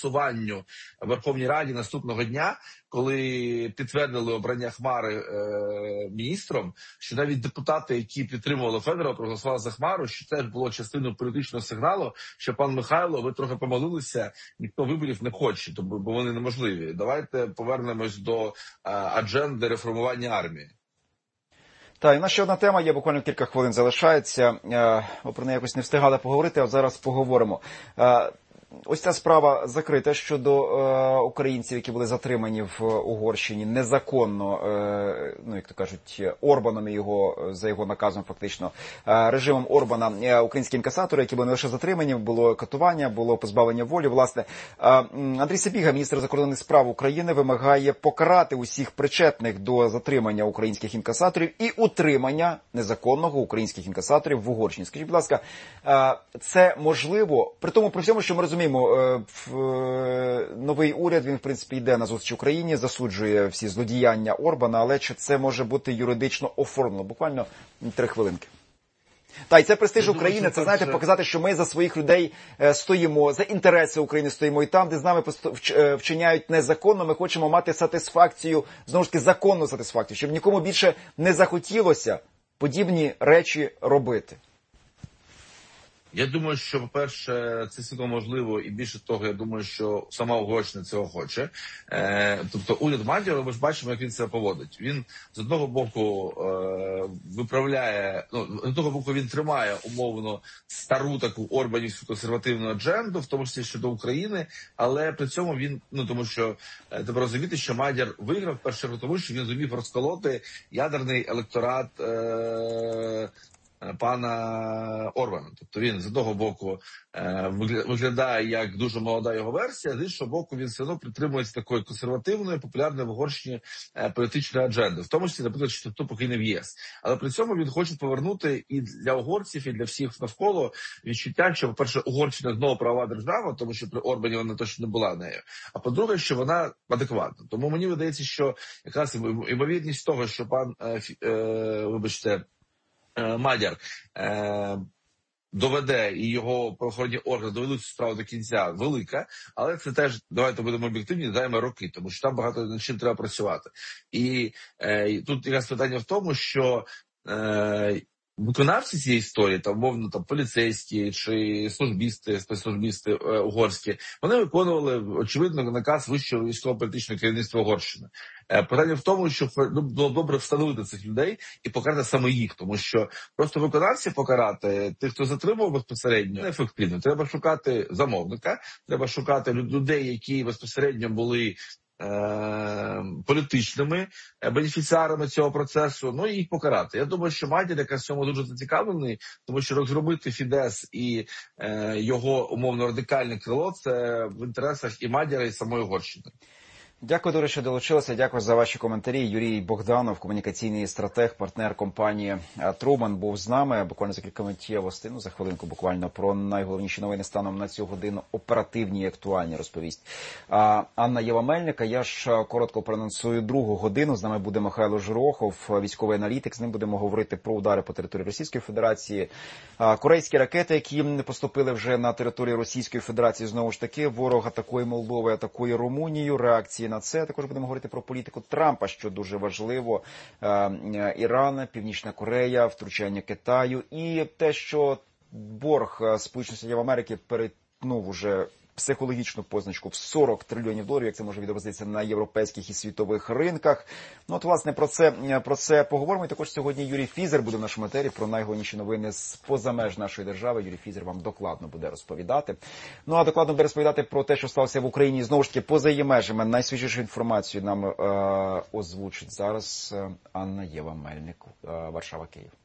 голосуванню в Верховній Раді наступного дня, коли підтвердили обрання Хмари міністром, що навіть депутати, які підтримували Федорова, проголосували за Хмару, що це було частиною політичного сигналу, що пан Михайло, ви трохи помилилися, ніхто виборів не хоче, бо вони неможливі. Давайте повернемось до адженди реформування армії. Так, і в нас ще одна тема, є буквально кілька хвилин залишається. Ми про неї якось не встигали поговорити, а зараз поговоримо. Ось ця справа закрита щодо українців, які були затримані в Угорщині незаконно, ну, як то кажуть, Орбаном і за його наказом фактично, режимом Орбана, українські інкасатори, які були не лише затримані, було катування, було позбавлення волі. Власне, Андрій Сибіга, міністр закордонних справ України, вимагає покарати усіх причетних до затримання українських інкасаторів і утримання незаконного українських інкасаторів в Угорщині. Скажіть, будь ласка, це можливо? При тому, при всьому, що ми розуміємо, новий уряд, він, в принципі, йде на зустріч Україні, засуджує всі злодіяння Орбана, але чи це може бути юридично оформлено? Буквально 3 хвилинки. Та, і це престиж України, це, знаєте, показати, що ми за своїх людей стоїмо, за інтереси України стоїмо, і там, де з нами вчиняють незаконно, ми хочемо мати сатисфакцію, знову ж таки, законну сатисфакцію, щоб нікому більше не захотілося подібні речі робити. Я думаю, що, по-перше, це цілком можливо, і більше того, я думаю, що сама Угорщина цього хоче. Тобто уряд Мадяра, ми ж бачимо, як він себе поводить. Він, з одного боку, виправляє, з одного боку, він тримає, умовно, стару таку орбанівську консервативну адженду, в тому числі щодо України, але при цьому він, тому що, треба розуміти, що Мадяр виграв, в першу чергу, тому що він зумів розколоти ядерний електорат пана Орбана. Тобто він з одного боку виглядає як дуже молода його версія, з іншого боку він все одно притримується такої консервативної, популярної в Угорщині політичної адженди, в тому числі, наприклад, що хто покине в ЄС. Але при цьому він хоче повернути і для угорців, і для всіх навколо відчуття, що, по-перше, Угорщина знову правова держава, тому що при Орбані вона точно не була нею, а по-друге, що вона адекватна. Тому мені видається, що якраз ймовірність того, що пан, Мадяр доведе і його правоохоронні органи доведуть справу до кінця, велика, але це теж, давайте будемо об'єктивні, займе роки, тому що там багато над чим треба працювати. І тут якраз питання в тому, що виконавці цієї історії, там, мовно, поліцейські чи спецслужбісти угорські, вони виконували, очевидно, наказ вищого військово-політичного керівництва Угорщини. Питання в тому, що було добре встановити цих людей і покарати саме їх, тому що просто виконавці покарати, тих, хто затримував безпосередньо, неефективно. Треба шукати замовника, треба шукати людей, які безпосередньо були політичними бенефіціарами цього процесу, і їх покарати. Я думаю, що Мадяр якраз в цьому дуже зацікавлений, тому що розробити Фідес і його умовно радикальне крило – це в інтересах і Мадяра, і самої Угорщини. Дякую, дуже, що долучилися. Дякую за ваші коментарі. Юрій Богданов, комунікаційний стратег, партнер компанії Труман, був з нами. Буквально за кілька миттєвостей, за хвилинку буквально, про найголовніші новини станом на цю годину, оперативні і актуальні, розповість Анна Єва-Мельник. Я ж коротко проанонсую другу годину. З нами буде Михайло Жирохов, військовий аналітик. З ним будемо говорити про удари по території Російської Федерації. Корейські ракети, які поступили вже на територію Російської Федерації, знову ж таки, ворог атакує Молдову, атакує Румунію, реакції на це. Також будемо говорити про політику Трампа, що дуже важливо. Іран, Північна Корея, втручання Китаю і те, що борг Сполучених Штатів Америки перетнув уже психологічну позначку в $40 трильйонів, як це може відобразитися на європейських і світових ринках. Власне, про це поговоримо. І також сьогодні Юрій Фізер буде в нашому етері про найголовніші новини з-поза меж нашої держави. Юрій Фізер вам докладно буде розповідати. А докладно буде розповідати про те, що сталося в Україні, знову ж таки, поза її межами. Найсвіжішу інформацію нам озвучить зараз Анна Єва-Мельник, Варшава, Київ.